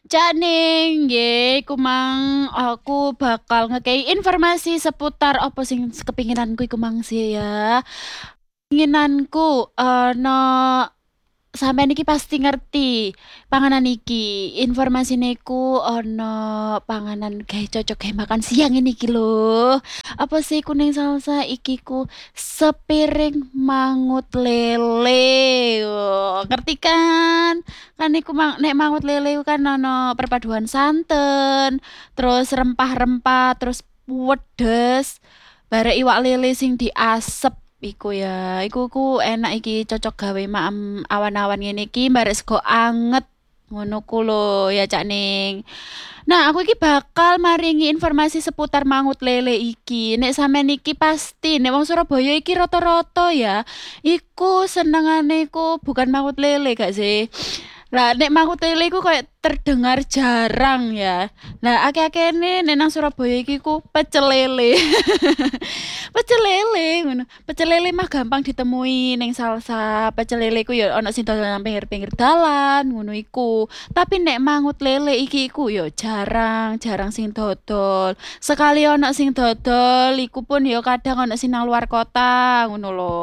Cak Ning, nggih, iku mang aku bakal ngekei informasi seputar apa sing kepinginanku iku mang sih ya. Keinginanku no sampean iki pasti ngerti panganan iki. Informasine iku ono panganan gawe cocok gawe makan siang ini iki lho. Apa sih kuning salsa iki ku sepiring mangut lele. Oh, ngerti kan? Kan iku nek mangut lele iku kan ono perpaduan santen, terus rempah-rempah, terus pedes, barek iwak lele sing diasep iku ya. Iku enak iki cocok gawe maem awan-awan ngene iki barek sego anget. Ngono ku lho ya Cak Ning. Nah, aku iki bakal maringi informasi seputar mangut lele iki. Nek sampean iki pasti, nek wong Surabaya iki rata-rata ya, iku senengane iku bukan mangut lele gak sih? Lah, nek mangut lele iku kayak terdengar jarang ya. Nah, akeh-akeh nek nang Surabaya iki ku pecel lele. Pecel lele ngono. Pecel lele mah gampang ditemui ning salsa. Pecel lele ku ya ana sing dodolan nang pinggir-pinggir dalan ngono iku. Tapi nek mangut lele iki iku ya jarang sing dodol. Sekali ana sing dodol iku pun ya kadang ana sing nang luar kota ngono lho.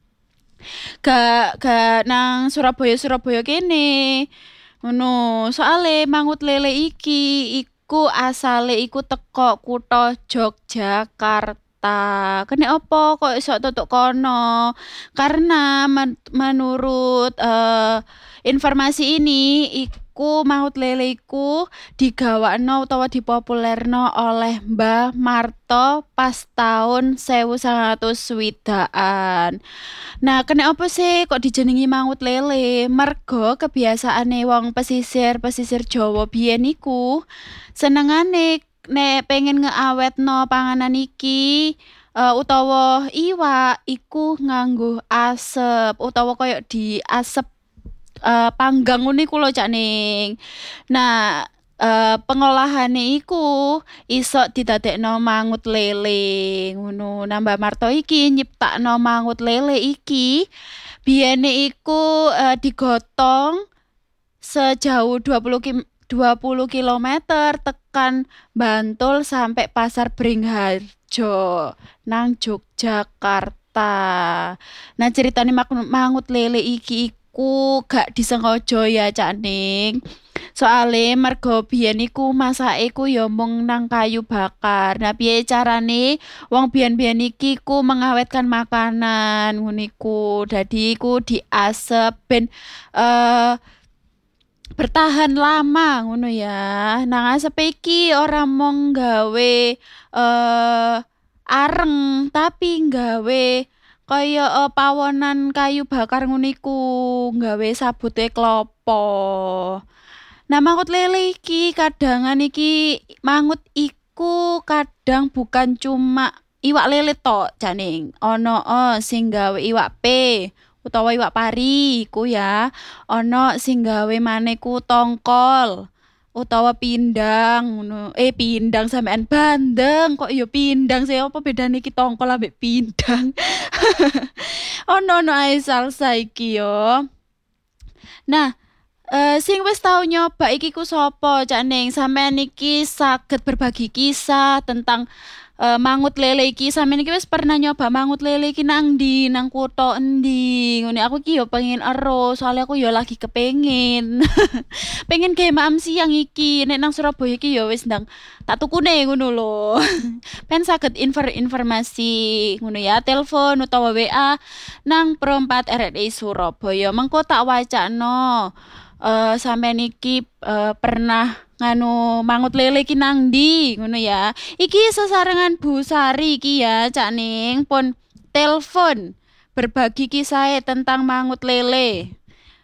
Gak nang Surabaya kene. Ngono, soale mangut lele iki iku asale iku teko kutha Yogyakarta. Kene opo kok iso tutuk kono? Karena menurut informasi ini iku mangut lele iku digawakno utawa dipopulerno oleh Mbah Marto pas tahun 1900 Nah, kena apa sih kok dijenengi mangut lele? Mergo kebiasaane wong pesisir Jawa biyen iku senengane nek pengen ngeawetno panganan iki utawa iwak iku nganggo asep utawa koyo diasep panggang ngono iku lho Cak Ning. Nah, pengelolaane iku iso didadekno mangut lele ngono. Nah, Mbak Marto iki nyiptakno mangut lele iki biyene iku digotong sejauh 20 kilometer tekan Bantul sampai Pasar Beringharjo nang Yogyakarta. Nah, ceritane mangut lele iki iku gak disengaja ya Cak Ning. Soale mergo biyen iku masake iku ya mung nang kayu bakar. Nah, piye carane wong biyen-biyen iki ku mengawetkan makanan ngono iku. Dadi iku diasep ben eh bertahan lama ngono ya. Nang asep iki ora mung gawe areng tapi gawe kaya pawonan kayu bakar ngono iku, gawe sabute klopo. Nah, mangut lele iki kadangan iki mangut iku kadang bukan cuma iwak lele tok janing. Ono sing gawe iwak utawa iwak pari iku ya. Ono sing gawe maneh ku tongkol utawa pindang ngono. Pindang sampean bandeng kok ya pindang sih apa bedane iki tongkol ambek pindang. Ono ae salsa iki yo. Nah, sing wis tau nyoba iki ku sapa, Cak Ning? Sampeyan iki saged berbagi kisah tentang mangut lele iki. Sampeyan iki wis pernah nyoba mangut lele iki nang ndi, nang kutha endi? Ngene aku iki yo pengen ero, soalnya aku yo lagi kepengin. Pengen gawe maem siang iki. Nek nang Surabaya iki yo wis ndang tak tukune ngono lho. Pen saged informasi ngono ya, telepon utawa WA nang Pro 4 RRI Surabaya. Mengko tak wacana sampean iki pernah nganu mangut lele iki nang ndi ngono ya. Iki sesarengan Bu Sari iki ya Cak Ning pun telepon berbagi kisah tentang mangut lele.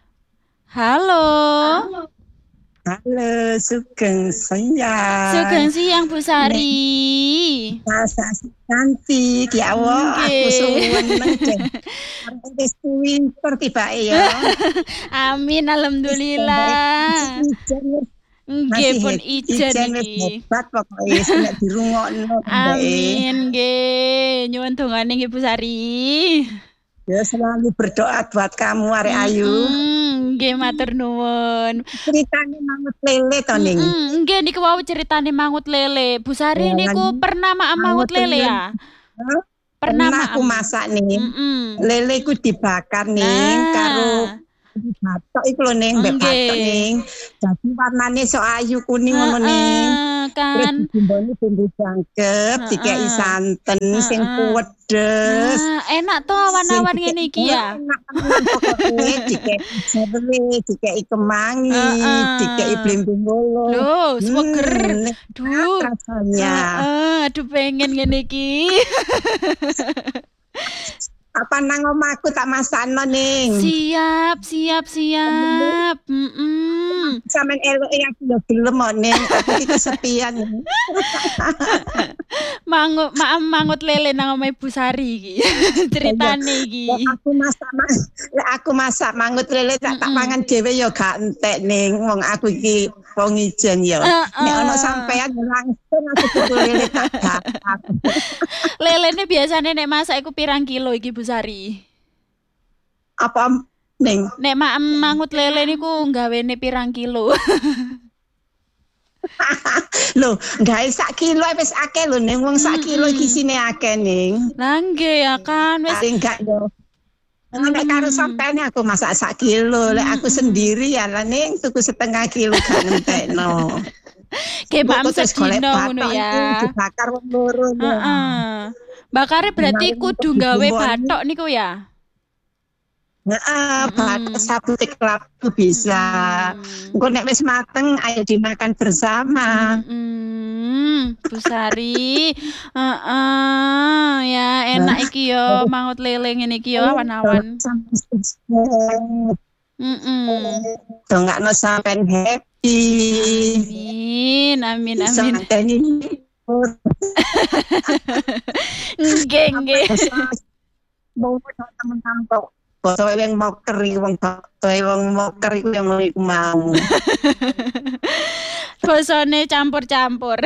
Halo. Halo, Sugeng Sugeng Siang. siang Bu Nek Sari. rasa cantik ya Allah, aku Nggih. seneng deh. Wis winter tibake ya. Amin Wis bae masih alhamdulillah. ijen wis Nggih masih pun ijen ijen wis iki. hebat pokoknya wis nek dirungokno mbake. Amin nggih. Nyuwun dongane nggih Bu Sari. Ya selalu berdoa buat kamu Arek Ayu. Nggih matur nuwun. Ceritane mangut lele to ning. Nggih niku wau ceritane mangut lele. Bu Sari niku pernah mangut lele ya? Pernah aku masak nih. Mm-mm. Lele ku dibakar ning karo batok iku lho ning, mbek batok ning. Dadi warnane sok ayu kuning ngono ning. Kan Dibumboni bumbu jangkep, dikei santen sing pedes. Enak to awan-awan ngene iki ya. Enak pokoke dikei jeruk, dikei kemangi, dikei blimbing bolo. Loh, seger. Duh. Rasanya. Aduh pengen ngene iki. Apa nang omahku tak masakno ning. Siap. Sampeyan eloke aku yo gelem ning, aku iki kesepian. Mangut lele nang omahe Bu Sari iki. Ceritane iki. Aku masak mangut lele tak mangan dhewe yo gak entek ning wong aku iki wong ijen yo. Nek ana sampean langsung aku tuku lele tak bakar. Lelene biasane nek masak iku pirang kilo iki Bu Sari? Apa ning? Nek mangut lele niku gawene pirang kilo? Lho, gawe sak kilo wis akeh lho ning wong sak kilo iki isine akeh ning. Lah nggih ya kan wis enggak yo. Nek karo sampean aku masak sak kilo, lek aku sendiri ya lah ning tuku setengah kilo gak ngentekno. Kayak mam sedino ngono ya. Dibakar wong loro ya. Bakare berarti kudu gawe bathok niku ya. Bathok sabut kelapa bisa. Engko nek wis mateng ayo dimakan bersama. Bu Sari. Ya enak iki yo mangut lele ngene iki yo awan-awan. Dongakno sampean happy. Amin. Nggih. Mau teman-teman kok. Basa wong moker iki wong moker iku yang iku mau. Basane campur-campur.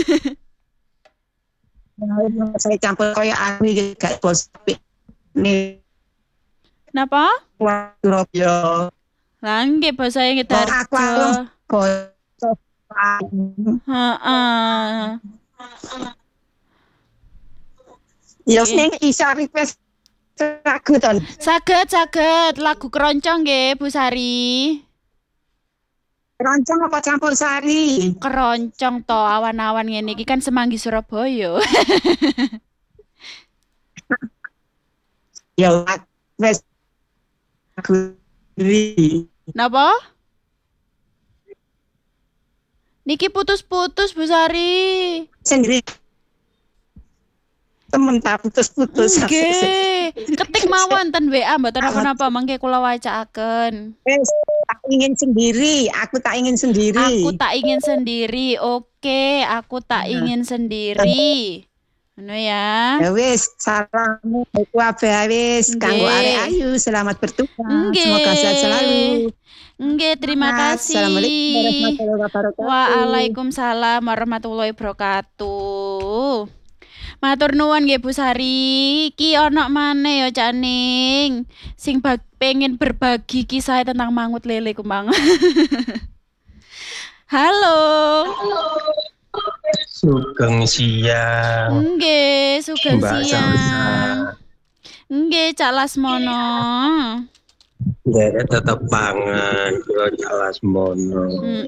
Saya campur koyo aku iki gak bos. Napa? Surabaya. Lah nggih basane Ngedarjo. Ya sing iso request lagu ton. Saged lagu keroncong nggih Bu Sari. Keroncong apa campur sari? Keroncong to awan-awan ngene iki kan Semanggi Surabaya. Ya wes Napa? Niki putus-putus Bu Sari. Sendiri. Temen tak putus-putus. Nggih. Ketik mawon ten WA mboten napa-napa mangke kula wacaaken. Wes aku tak ingin sendiri. Oke, aku tak ingin sendiri. Ngono ya. Ya wis, salammu kabeh wis kanggo Arek Ayu, selamat bertugas. Semoga sehat selalu. Nggih, terima kasih. Assalamualaikum warahmatullahi wabarakatuh. Waalaikumsalam warahmatullahi wabarakatuh. Matur nuwun nggih Bu Sari. Ki ana maneh ya Caning sing pengen berbagi kisah tentang mangut lele kumang. Halo. Sugeng siang. Nggih, sugeng siang. Nggih, Cak Lasmono. Nggih, tetep pangan kula Cak Lasmono.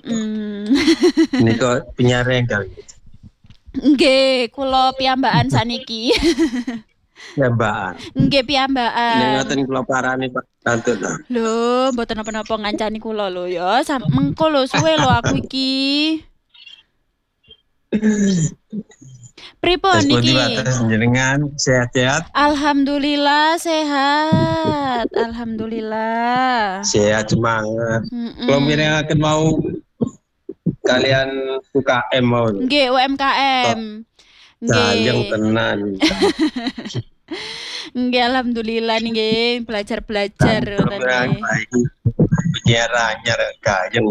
Nika penyareng kali. Nggih, kula piyambakan saniki. Piyambakan. Nggih, piyambakan. Nek ngoten kula parani Pak Tantun. Lho, mboten napa-napa ngancani kula lho ya. Mengko lho suwe lho aku iki. Pripun niki? Jenengan sehat-sehat? Alhamdulillah sehat. Alhamdulillah. Sehat semangat. Kula mirengaken mau kalian UKM mau. Nggih, UMKM. Nggih. Tenan. Nggih, alhamdulillah nggih belajar-belajar ngoten nggih. Anyar gayeng.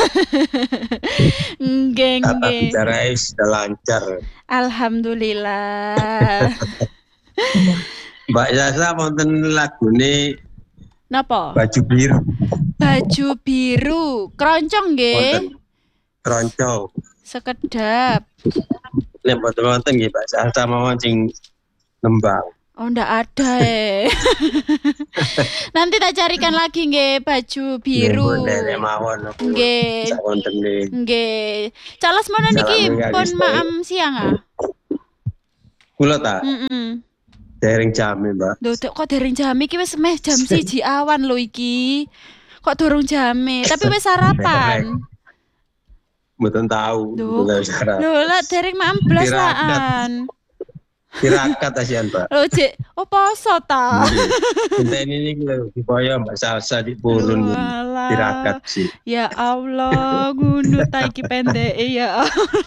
Nggih. Bicara sudah lancar. Alhamdulillah. Mbak Yasa wonten lagune Napa? Baju Biru. Baju biru, keroncong Wonten nggih. keroncong. Sekedap. Nek mboten wonten nggih Mbak Yasa mawon sing nembang. Oh, ndak ada Nanti tak carikan lagi nggih baju biru. Nggih, mawon. Nggih. Sak wonten nggih. Nggih. Calas mana niki pun maem siang ah? Kula ta? Dereng jame, Mbak. Lho, kok dereng jam iki wis meh jam 1 awan lho iki. Kok durung jame, tapi wis sarapan. Mboten tahu. Lho, lah dereng maem blas laan. Tirakat asian, Pak. Lho, Cik, poso ta? Enteni niki lho dipaya Mbak Salsa dipurun. Tirakat sih. Ya Allah, ngono ta iki pendeke ya.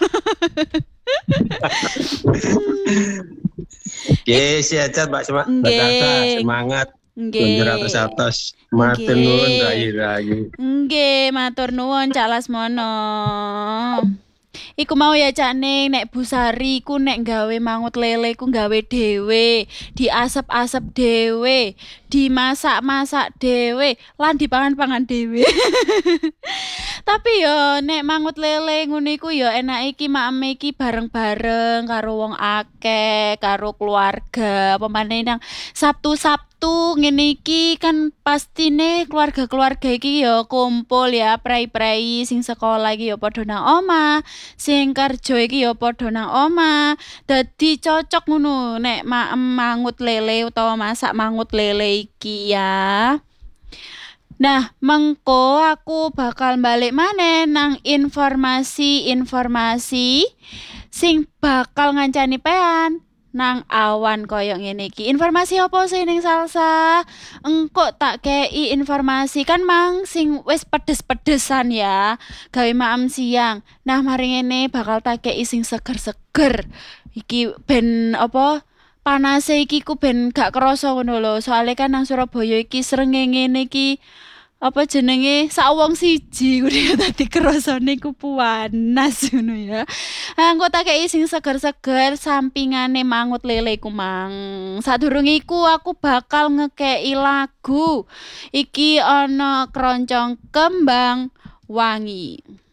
Oke, sehat Mbak semangat. Nggih. 100 matur nuwun rayi-rayi. Nggih, matur nuwun Cak Lasmono. Iku mau ya Cak Ning, nek Bu Sari ku nek gawe mangut lele ku gawe dhewe, diasep-asep dhewe, dimasak-masak dhewe, lan dipangan-pangan dhewe. Tapi yo nek mangut lele ngono iku yo enake iki makeme iki bareng-bareng karo wong akeh, karo keluarga. Pemane nang Sabtu-Sabtu ngene iki kan pastine keluarga-keluarga iki yo kumpul ya, prei-prei sing sekolah iki yo padha nang omah, sing kerja iki yo padha nang omah. Dadi cocok ngono nek mangut lele utawa masak mangut lele iki ya. Nah, mengko aku bakal balik maneh nang informasi-informasi sing bakal ngancani pean nang awan koyo ngene iki. Informasi apa sih ning Salsa? Engko tak kei informasi kan mang sing wis pedes-pedesan ya, gawe maem siang. Nah, mari ngene bakal tak kei sing seger-seger. Iki ben apa? Panase iki ku ben gak kerasa ngono lho. Soale kan nang Surabaya iki srengenge ngene iki apa jenenge sak wong siji kuwi dadi krasane ku panas ngono ya. Engko tak kei sing seger-seger sampingane mangut lele ku mang. Sadurunge iku aku bakal ngekei lagu. Iki ana Keroncong Kembang Wangi.